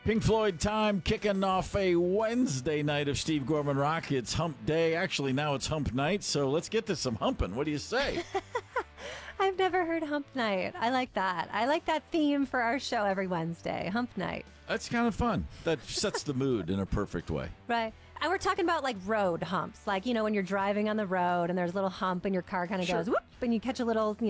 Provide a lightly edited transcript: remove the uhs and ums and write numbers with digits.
Pink Floyd time, kicking off a Wednesday night of Steve Gorman Rock. It's hump day. Actually, now it's hump night, so let's get to some humping. What do you say? I've never heard hump night. I like that. I like that theme for our show every Wednesday, hump night. That's kind of fun. That sets the mood in a perfect way. Right. And we're talking about like road humps. Like, when you're driving on the road and there's a little hump and your car kind of Sure. goes whoop and you catch a little,